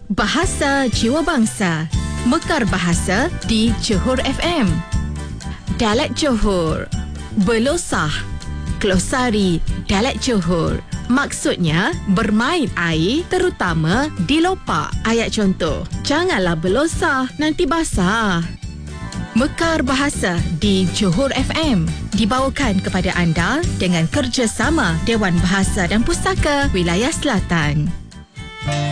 Bahasa Jiwa Bangsa. Mekar Bahasa di Johor FM. Dialek Johor. Belosah. Glosari Dialek Johor. Maksudnya, bermain air terutama di lopak. Ayat contoh, janganlah belosah, nanti basah. Mekar Bahasa di Johor FM dibawakan kepada anda dengan kerjasama Dewan Bahasa dan Pustaka Wilayah Selatan.